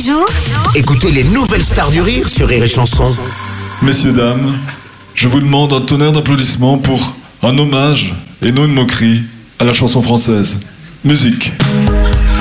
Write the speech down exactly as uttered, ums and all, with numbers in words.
jours. Écoutez les nouvelles stars du rire sur Rire et Chanson. Messieurs, dames, je vous demande un tonnerre d'applaudissements pour un hommage et non une moquerie à la chanson française. Musique.